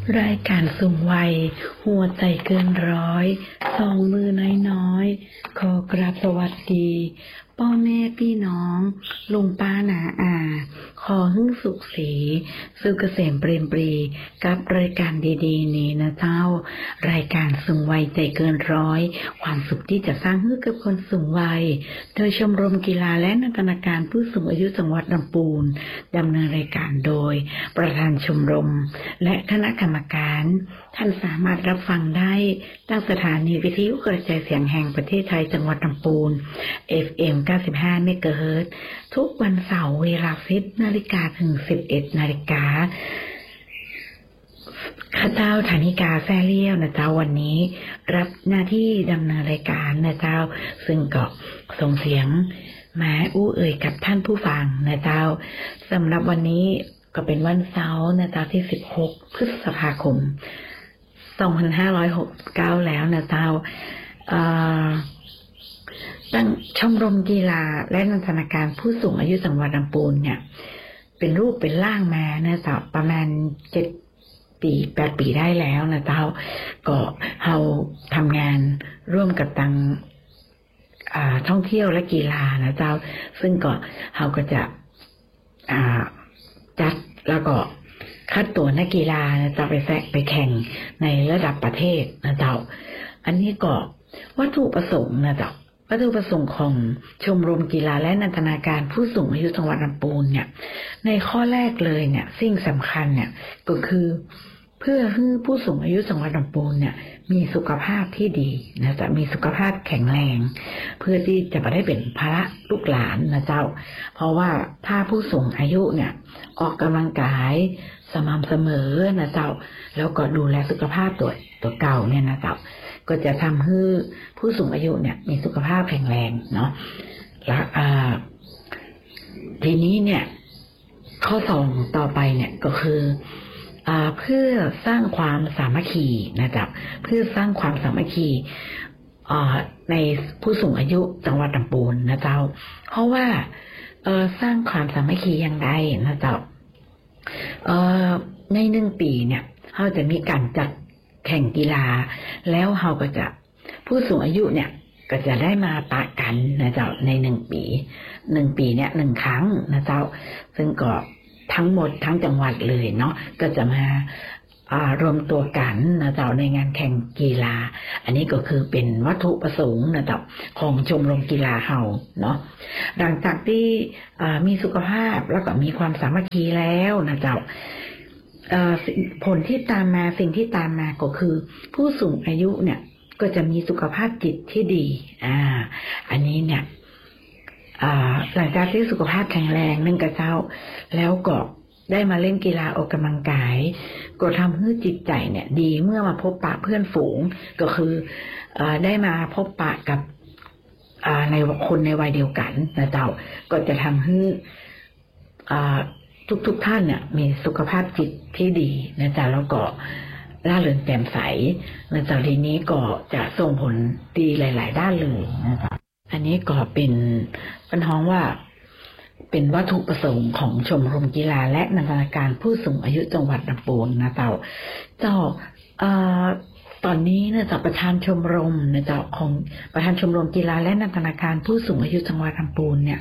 รายการสูงวัยหัวใจเกินร้อยสองมือน้อยๆขอกราบสวัสดีพ่อแม่พี่น้องลุงป้านาอาขอหึ่งสุขสีสุขเกษมเปรมปรีกับรายการดีๆนี้นะเจ้ารายการสูงวัยใจเกินร้อยความสุขที่จะสร้างให้กับคนสูงวัยโดยชมรมกีฬาและนันทนาการผู้สูงอายุจังหวัดลำพูนดำเนินรายการโดยประธานชมรมและคณะกรรมการท่านสามารถรับฟังได้ตั้งสถานีวิทยุกระจายเสียงแห่งประเทศไทยจังหวัดลำพูน FM 95 เมกะเฮิรตซ์ทุกวันเสาร์เวลา 10 นาฬิกาถึง 11 นาฬิกาข้าเจ้าฐานิกาแซ่เลี้ยวนะเจ้าวันนี้รับหน้าที่ดำเนินรายการนะเจ้าซึ่งก็ส่งเสียงมาอู้เอ่ยกับท่านผู้ฟังนะเจ้าสำหรับวันนี้ก็เป็นวันเสาร์นะเจ้าที่16 พฤษภาคม 2569 แล้วนะเจ้าตั้งชมรมกีฬาและนันทนาการผู้สูงอายุจังหวัดลำพูนเนี่ยเป็นรูปเป็นร่างมานะเจ้าประมาณ7 ปี 8 ปีได้แล้วนะเจ้าก็เราทำงานร่วมกับทางท่องเที่ยวและกีฬานะเจ้าซึ่งก็เราก็จะจัดแล้วก็คัดตัวนักกีฬานะเจ้าไปแข่งในระดับประเทศนะเจ้าอันนี้ก็วัตถุประสงค์นะเจ้าวัตถุประสงค์ของชมรมกีฬาและนันทนาการผู้สูงอายุจังหวัดลำพูนเนี่ยในข้อแรกเลยเนี่ยสิ่งสำคัญเนี่ยก็คือเพื่อให้ผู้สูงอายุจังหวัดลำพูนเนี่ยมีสุขภาพที่ดีนะจะมีสุขภาพแข็งแรงเพื่อที่จะไม่ได้เป็นภาระลูกหลานนะเจ้าเพราะว่าถ้าผู้สูงอายุเนี่ยออกกำลังกายสม่ำเสมอนะเจ้าแล้วก็ดูแลสุขภาพตัวเก่าเนี่ยนะเจ้าก็จะทำให้ผู้สูงอายุเนี่ยมีสุขภาพแข็งแรงเนาะและทีนี้เนี่ยข้อ2ต่อไปเนี่ยก็คือเพื่อสร้างความสามัคคีนะจ๊ะเพื่อสร้างความสามัคคีในผู้สูงอายุจังหวัดลำพูนนะเจ้าเพราะว่าสร้างความสามัคคีอย่างไรนะเจ้าใน1 ปีเนี่ยเราจะมีการจัดแข่งกีฬาแล้วเราก็จะผู้สูงอายุเนี่ยก็จะได้มาปะกันนะเจ้าใน1 ปีเนี่ย1 ครั้งนะเจ้าซึ่งก็ทั้งหมดทั้งจังหวัดเลยเนาะก็จะมารวมตัวกันนะเจ้าในงานแข่งกีฬาอันนี้ก็คือเป็นวัตถุประสงค์นะเจ้าของชมรมกีฬาเฮาเนาะหลังจากที่มีสุขภาพแล้วก็มีความสามัคคีแล้วนะเจ้าผลที่ตามมาสิ่งที่ตามมาก็คือผู้สูงอายุเนี่ยก็จะมีสุขภาพจิตที่ดีอันนี้เนี่ยหลังจากที่สุขภาพแข็งแรงนึ่งกระเจ้าแล้วก็ได้มาเล่นกีฬาออกกำลังกายก็ทำให้จิตใจเนี่ยดีเมื่อมาพบปะเพื่อนฝูงก็คือได้มาพบปะกับในคนในวัยเดียวกันนะเจ้าก็จะทำให้ทุกท่านเนี่ยมีสุขภาพจิตที่ดีนะจ๊ะแล้วก็ร่าเริงแจ่มใสนะจ๊ะทีนี้ก็จะส่งผลดีหลายๆด้านเลยนะจ๊ะอันนี้ก็เป็นปัญหาว่าเป็นวัตถุประสงค์ของชมรมกีฬาและนันทนาการผู้สูงอายุจังหวัดลำพูนนะเจ้าตอนนี้เนี่ยจากประธานชมรมนะเจ้าของประธานชมรมกีฬาและนันทนาการผู้สูงอายุจังหวัดลำพูนเนี่ย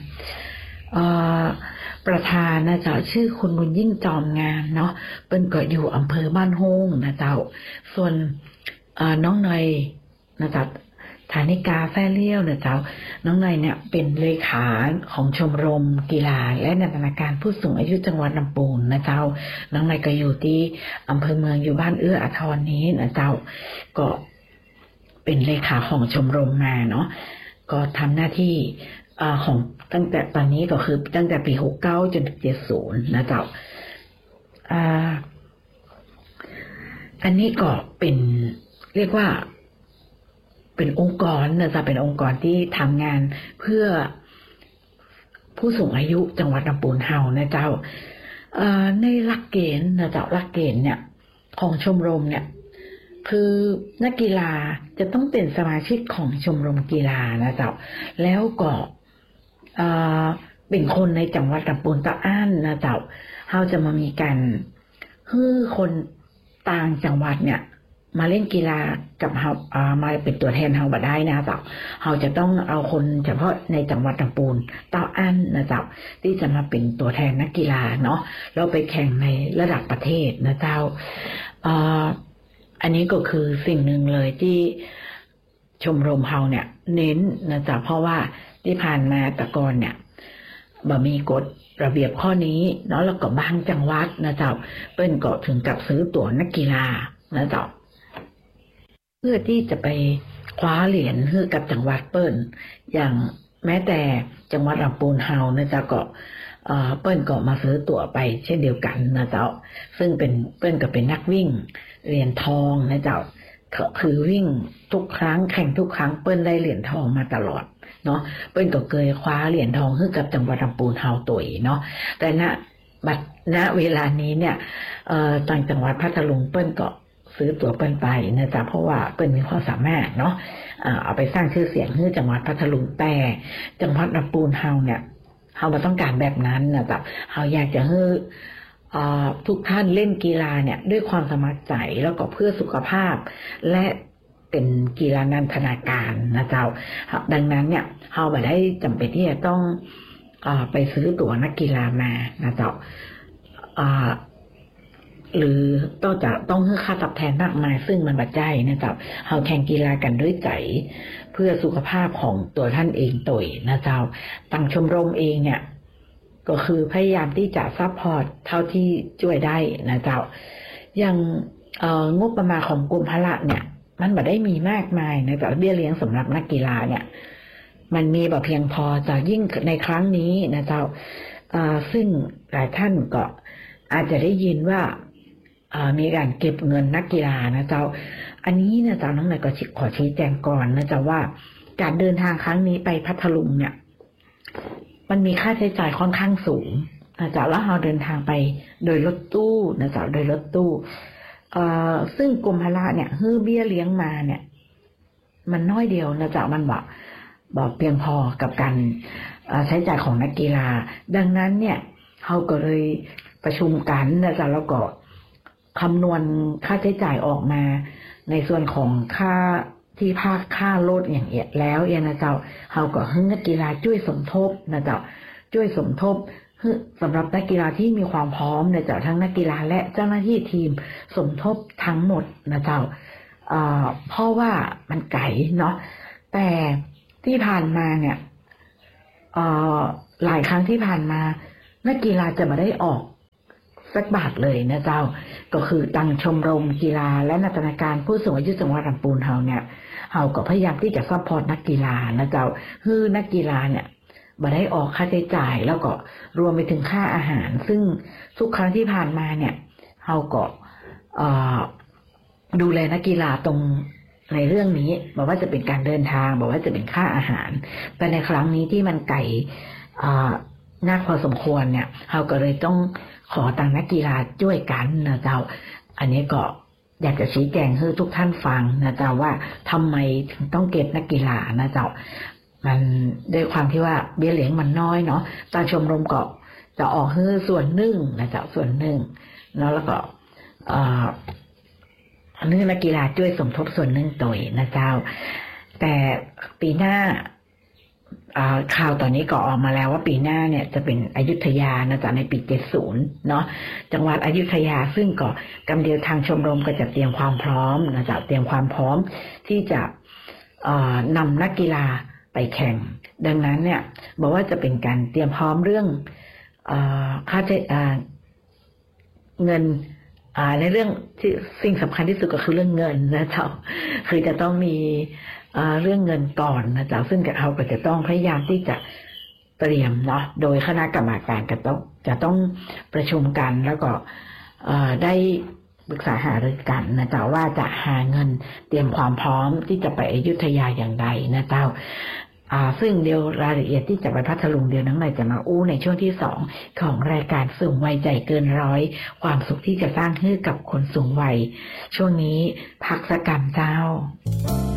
ประธานนะเจ้าชื่อคุณบุญยิ่งจอมงานเนาะเป็นก็อยู่อำเภอบ้านโฮงนะเจ้าส่วนน้องหน่อยนะเจ้าฐานิกาแซ่เลี้ยวนะเจ้าน้องหน่อยเนี่ยเป็นเลขาของชมรมกีฬาและนันทนาการผู้สูงอายุจังหวัดลำพูนนะเจ้าน้องหน่อยก็อยู่ที่อำเภอเมืองอยู่บ้านเอื้ออาทรนี้นะเจ้าก็เป็นเลขาของชมรมมาเนาะก็ทำหน้าที่ของตั้งแต่ตอนนี้ก็คือตั้งแต่ปี69จนถึง70นะเจ้าอันนี้ก็เป็นเรียกว่าเป็นองค์กรนะจ๊ะเป็นองค์กรที่ทำงานเพื่อผู้สูงอายุจังหวัดลำพูนเฮานะเจ้าในหลักเกณฑ์นะเจ้าหลักเกณฑ์เนี่ยของชมรมเนี่ยคือนักกีฬาจะต้องเป็นสมาชิกของชมรมกีฬานะเจ้าแล้วก็เป็นคนในจังหวัดลำพูนตะอ้านนะเจ้าเราจะมามีการให้คนต่างจังหวัดเนี่ยมาเล่นกีฬากับเฮามาเป็นตัวแทนเฮาบ่ได้นะเจ้าเฮาจะต้องเอาคนเฉพาะในจังหวัดลำพูนเต้าอั้นนะเจ้าที่จะมาเป็นตัวแทนนักกีฬาเนาะแล้วไปแข่งในระดับประเทศนะเจ้าอันนี้ก็คือสิ่งหนึ่งเลยที่ชมรมเฮาเนี่ยเน้นนะเจ้าเพราะว่าที่ผ่านมาแต่ก่อนเนี่ยบ่มีกฎระเบียบข้อนี้เนาะแล้วก็บางจังหวัดนะเจ้าเปิ้นก็ถึงกับซื้อตั๋วนักกีฬานะเจ้าเพื่อที่จะไปคว้าเหรียญให้กับจังหวัดเปิ้นอย่างแม้แต่จังหวัดลำพูนเฮานะเจ้าก็เปิ้นก็มาซื้อตั๋วไปเช่นเดียวกันนะเจ้าซึ่งเป็นเปิ้นก็เป็นนักวิ่งเหรียญทองนะเจ้าคือวิ่งทุกครั้งแข่งทุกครั้งเปิ้นได้เหรียญทองมาตลอดเนาะเปิ้นก็เคยคว้าเหรียญทองให้กับจังหวัดลำพูนเฮาตัวเนาะแต่ณเวลานี้เนี่ยต่างจังหวัดพัทลุงเปิ้นก็ซื้อตั๋วเปิ้นไปนะจ๊ะเพราะว่าเปิ้นมีความสามารถเนาะเอาไปสร้างชื่อเสียงให้จังหวัดพัทลุงแต่จังหวัดลำพูนเฮาเนี่ยเฮาบ่ต้องการแบบนั้นนะจ๊ะเฮาอยากจะให้ทุกท่านเล่นกีฬาเนี่ยด้วยความสมัครใจแล้วก็เพื่อสุขภาพและเป็นกีฬานันทนาการนะเจ้าดังนั้นเนี่ยเฮาบ่ได้จำเป็นที่จะต้องไปซื้อตั๋วนักกีฬามานะเจ้าหรือต้องให้ค่าตอบแทนมากมายซึ่งมันบ่ได้นะเจ้าเฮาแข่งกีฬากันด้วยใจเพื่อสุขภาพของตัวท่านเองตัวนะเจ้าตั้งชมรมเองเนี่ยก็คือพยายามที่จะซัพพอร์ตเท่าที่ช่วยได้นะเจ้าอย่างงบประมาณของกรมพละเนี่ยมันบ่ได้มีมากมายนะเจ้าเบี้ยเลี้ยงสำหรับนักกีฬาเนี่ยมันมีบ่เพียงพอจะยิ่งในครั้งนี้นะเจ้าซึ่งหลายท่านก็อาจจะได้ยินว่ามีการเก็บเงินนักกีฬานะเจ้าอันนี้นะเจ้าน้องนายก็ขอชี้แจงก่อนนะเจ้าว่าการเดินทางครั้งนี้ไปพัทลุงเนี่ยมันมีค่าใช้จ่ายค่อนข้างสูงนะเจ้าแล้วเราเดินทางไปโดยรถตู้นะเจ้าโดยรถตู้ซึ่งกรมพละเนี่ยฮื้อเบี้ยเลี้ยงมาเนี่ยมันน้อยเดียวนะเจ้ามันบอกเพียงพอกับการใช้จ่ายของนักกีฬาดังนั้นเนี่ยเราก็เลยประชุมกันนะเจ้าแล้วก็คำนวณค่าใช้จ่ายออกมาในส่วนของค่าที่ภาคค่ารถอย่างเงี้ยแล้วนะเจ้าเราก็ให้นักกีฬาช่วยสมทบนะเจ้าช่วยสมทบสำหรับนักกีฬาที่มีความพร้อมนะเจ้าทั้งนักกีฬาและเจ้าหน้าที่ทีมสมทบทั้งหมดนะเจ้าเพราะว่ามันไกลเนาะแต่ที่ผ่านมาเนี่ยหลายครั้งที่ผ่านมานักกีฬาจะมาได้ออกสักบาทเลยนะเจ้าก็คือตั้งชมรมกีฬาและนันทนาการผู้สูงอายุจังหวัดลำพูนเฮาเนี่ยเฮาก็พยายามที่จะซัพพอร์ตนักกีฬานะเจ้าคือนักกีฬาเนี่ยบ่ได้ออกค่าใช้จ่ายแล้วก็รวมไปถึงค่าอาหารซึ่งทุกครั้งที่ผ่านมาเนี่ยเฮาก็ดูแลนักกีฬาตรงในเรื่องนี้บอกว่าจะเป็นการเดินทางบอกว่าจะเป็นค่าอาหารแต่ในครั้งนี้ที่มันไกลนักพอสมควรเนี่ยเราก็เลยต้องขอตังนักกีฬาช่วยกันนะเจ้าอันนี้ก็อยากจะชี้แจงให้ทุกท่านฟังนะเจ้าว่าทำไมถึงต้องเก็บนักกีฬานะเจ้ามันด้วยความที่ว่าเบี้ยเลี้ยงมันน้อยเนาะตามชมรมก็จะออกให้ส่วนหนึ่งนะเจ้าส่วนหนึ่งแล้วก็เรื่องนักกีฬาช่วยสมทบส่วนหนึ่งตัวนะเจ้าแต่ปีหน้าข่าวตอนนี้ก็ออกมาแล้วว่าปีหน้าเนี่ยจะเป็นอยุธยานะจ๊ะในปี70เนาะจังหวัดอยุธยาซึ่งก็กำเดียวทางชมรมก็จะเตรียมความพร้อมนะจ๊ะเตรียมความพร้อมที่จะนำนักกีฬาไปแข่งดังนั้นเนี่ยบอกว่าจะเป็นการเตรียมพร้อมเรื่องค่าใช้เงินในเรื่องที่สิ่งสำคัญที่สุดก็คือเรื่องเงินนะจ๊ะคือจะต้องมีเรื่องเงินก่อนนะจ๊ะซึ่งเราก็จะต้องพยายามที่จะเตรียมเนาะโดยคณะกรรมการก็จะต้องประชุมกันแล้วก็ได้ปรึกษาหารือกันนะจ๊ะว่าจะหาเงินเตรียมความพร้อมที่จะไปอยุธยาอย่างไรนะเจ้าซึ่งเดี๋ยวรายละเอียดที่จะไปพัทลุงเดี๋ยวน้องนายจะมาอู้ในช่วงที่2ของรายการสูงวัยใจเกินร้อยความสุขที่จะสร้างให้กับคนสูงวัยช่วงนี้พักสักกันเจ้า